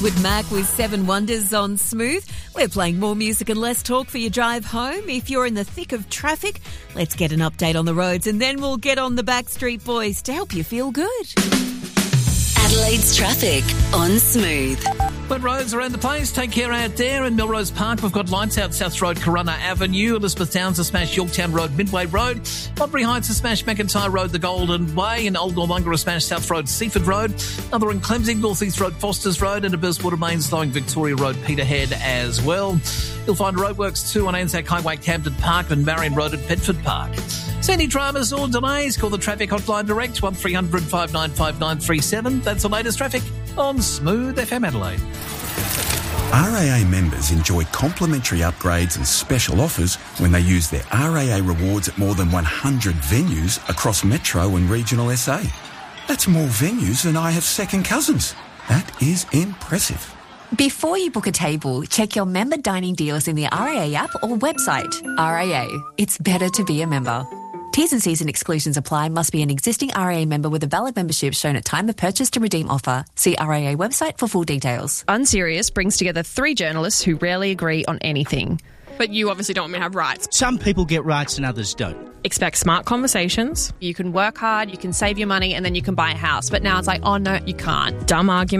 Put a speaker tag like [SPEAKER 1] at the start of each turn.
[SPEAKER 1] With Mac with Seven Wonders on Smooth. We're playing more music and less talk for your drive home. If you're in the thick of traffic, let's get an update on the roads and then we'll get on the Backstreet Boys to help you feel good.
[SPEAKER 2] Adelaide's traffic on Smooth.
[SPEAKER 3] Wet roads around the place. Take care out there in Melrose Park. We've got lights out South Road, Corunna Avenue, Elizabeth Downs to smash Yorktown Road, Midway Road, Modbury Heights to smash McIntyre Road, the Golden Way, and Old Normunga to smash South Road, Seaford Road, another in Clemsing, North East Road, Fosters Road, and a Burswater Main slowing Victoria Road, Peterhead as well. You'll find roadworks too on Anzac Highway, Camden Park, and Marion Road at Bedford Park. So any dramas or delays, call the traffic hotline direct, 1300 595 937. That's the latest traffic on Smooth FM Adelaide.
[SPEAKER 4] RAA members enjoy complimentary upgrades and special offers when they use their RAA rewards at more than 100 venues across Metro and regional SA. That's more venues than I have second cousins. That is impressive.
[SPEAKER 5] Before you book a table, check your member dining deals in the RAA app or website. RAA, it's better to be a member. T's and C's and exclusions apply. Must be an existing RAA member with a valid membership shown at time of purchase to redeem offer. See RAA website for full details.
[SPEAKER 6] Unserious brings together three journalists who rarely agree on anything.
[SPEAKER 7] But you obviously don't want me to have rights.
[SPEAKER 8] Some people get rights and others don't.
[SPEAKER 6] Expect smart conversations.
[SPEAKER 7] You can work hard, you can save your money, and then you can buy a house. But now it's like, oh no, you can't.
[SPEAKER 6] Dumb arguments.